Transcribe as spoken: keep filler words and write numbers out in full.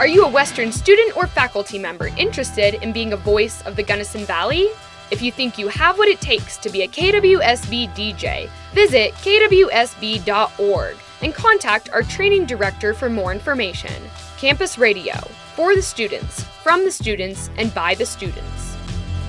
Are you a Western student or faculty member interested in being a voice of the Gunnison Valley? If you think you have what it takes to be a K W S B D J, visit k w s b dot org and contact our training director for more information. Campus Radio, for the students, from the students, and by the students.